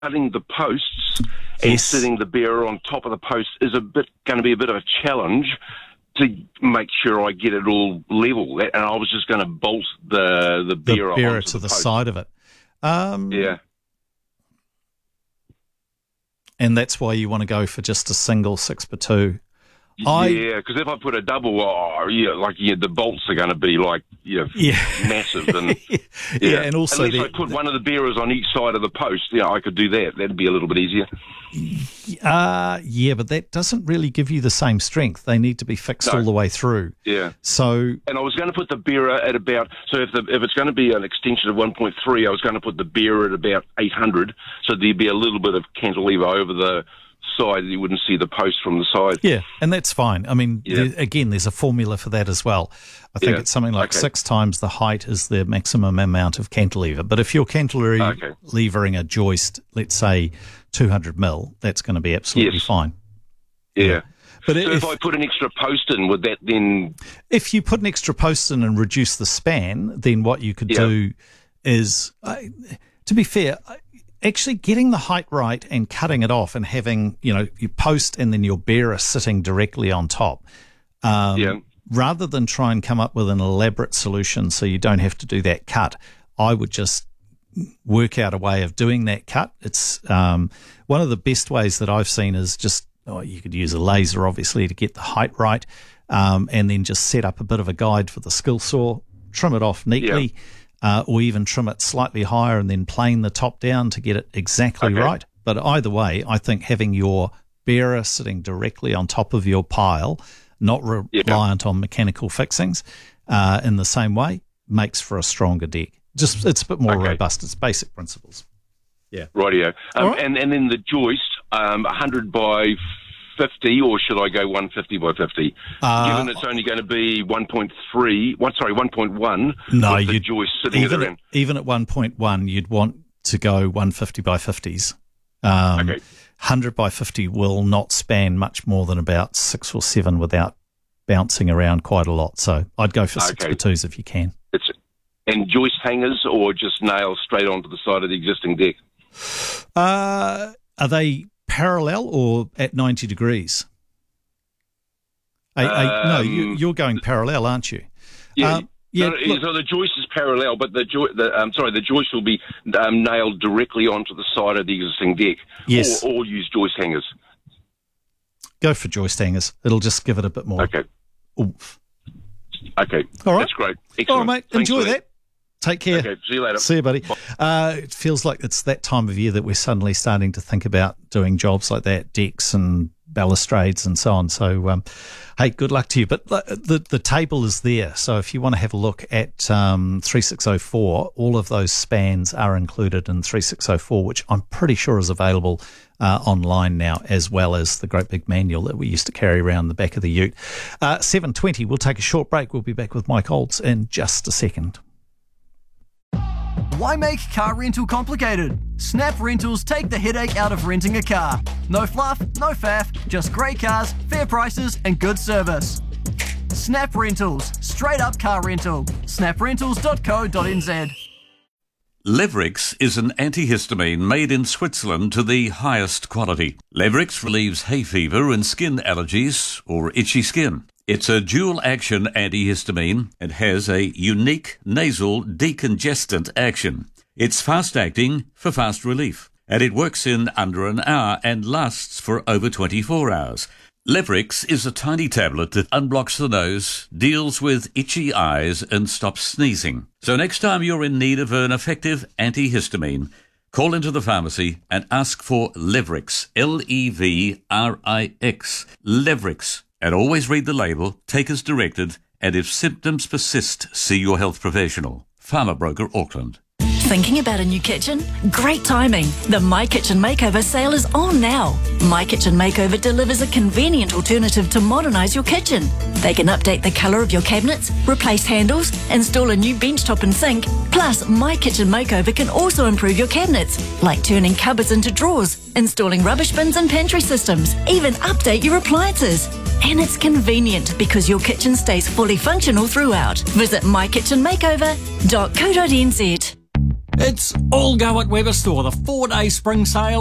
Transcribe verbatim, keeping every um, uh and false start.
cutting the posts Yes. and sitting the bearer on top of the post is a bit going to be a bit of a challenge to make sure I get it all level. And I was just going to bolt the the The bearer, bearer onto to the, the post. side of it. Um, Yeah. And that's why you want to go for just a single six by two. I, Yeah, because if I put a double, oh, yeah, like yeah, the bolts are going to be like yeah, Yeah. massive, and yeah. yeah, and also unless the, I put one of the bearers on each side of the post, yeah, I could do that. That'd be a little bit easier. uh, yeah, but that doesn't really give you the same strength. They need to be fixed No. all the way through. Yeah. So And I was going to put the bearer at about, so if the, if it's going to be an extension of one point three, I was going to put the bearer at about eight hundred, so there'd be a little bit of cantilever over the side. You wouldn't see the post from the side. yeah, and that's fine. I mean, Yeah. there, again, there's a formula for that as well. I think Yeah. it's something like Okay. six times the height is the maximum amount of cantilever. But if you're cantilevering Okay. a joist, let's say two hundred mil, that's going to be absolutely Yes. fine. Yeah. But So if, if I put an extra post in, would that then... if you put an extra post in and reduce the span, then what you could Yeah. do is, uh, to be fair, uh, actually getting the height right and cutting it off and having, you know, your post and then your bearer sitting directly on top. Um, Yeah. Rather than try and come up with an elaborate solution so you don't have to do that cut, I would just work out a way of doing that cut. It's um, one of the best ways that I've seen is just, oh, you could use a laser, obviously, to get the height right, um, and then just set up a bit of a guide for the skill saw, trim it off neatly, uh, or even trim it slightly higher and then plane the top down to get it exactly Okay. right. But either way, I think having your bearer sitting directly on top of your pile, not re- Yeah. reliant on mechanical fixings, uh, in the same way, makes for a stronger deck. Just it's a bit more Okay. robust. It's basic principles. Rightio. Um, All right. and, and then the joist, um, one hundred by fifty, or should I go one fifty by fifty? Uh, Given it's only going to be one point three, one, sorry, one point one, No, with the you'd- joist sitting at even around. at, even at one point one, you'd want to go one fifty by fifties. Um, Okay. one hundred by fifty will not span much more than about six or seven without bouncing around quite a lot. So I'd go for six Okay. by twos if you can. It's and joist hangers, or just nails straight onto the side of the existing deck. Uh, are they parallel or at ninety degrees? Are- are- no, you, Um, you're going parallel, aren't you? Yeah. Um, yeah, no, look- so the joist is parallel, but the jo- the um, sorry, the joist will be um, nailed directly onto the side of the existing deck. Yes. Or, or use joist hangers. Go for joist hangers. It'll just give it a bit more Okay. oomph. Okay. All right. That's great. All Excellent. right, mate. Thanks Enjoy for that. Take care. Okay. See you later. See you, buddy. Uh, it feels like it's that time of year that we're suddenly starting to think about doing jobs like that, decks and balustrades and so on. So, um, hey, good luck to you. But uh, the the table is there. So if you want to have a look at um, three six oh four, all of those spans are included in three six oh four, which I'm pretty sure is available uh, online now, as well as the great big manual that we used to carry around the back of the ute. Uh, seven twenty, we'll take a short break. We'll be back with Mike Olds in just a second. Why make car rental complicated? Snap Rentals take the headache out of renting a car. No fluff, no faff, just great cars, fair prices and good service. Snap Rentals, straight up car rental. snap rentals dot co dot n z. Levrix is an antihistamine made in Switzerland to the highest quality. Levrix relieves hay fever and skin allergies or itchy skin. It's a dual-action antihistamine and has a unique nasal decongestant action. It's fast-acting for fast relief, and it works in under an hour and lasts for over twenty-four hours. Levrix is a tiny tablet that unblocks the nose, deals with itchy eyes, and stops sneezing. So next time you're in need of an effective antihistamine, call into the pharmacy and ask for Levrix, L E V R I X, Levrix. And always read the label, take as directed, and if symptoms persist, see your health professional. Pharma Broker, Auckland. Thinking about a new kitchen? Great timing. The My Kitchen Makeover sale is on now. My Kitchen Makeover delivers a convenient alternative to modernise your kitchen. They can update the colour of your cabinets, replace handles, install a new bench top and sink. Plus, My Kitchen Makeover can also improve your cabinets, like turning cupboards into drawers, installing rubbish bins and pantry systems, even update your appliances. And it's convenient because your kitchen stays fully functional throughout. Visit my kitchen makeover dot co dot n z. It's all go at Weber Store, the four-day spring sale